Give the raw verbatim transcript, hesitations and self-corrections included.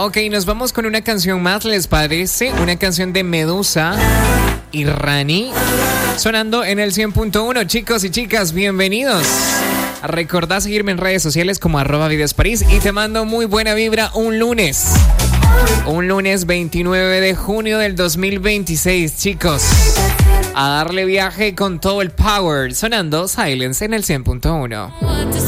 Ok, nos vamos con una canción más, ¿les parece? Una canción de Medusa y Rani, sonando en el cien punto uno. Chicos y chicas, bienvenidos. Recordá seguirme en redes sociales como arroba Videos París y te mando muy buena vibra un lunes. Un lunes veintinueve de junio del dos mil veintiséis, chicos. A darle viaje con todo el power, sonando Silence en el cien punto uno.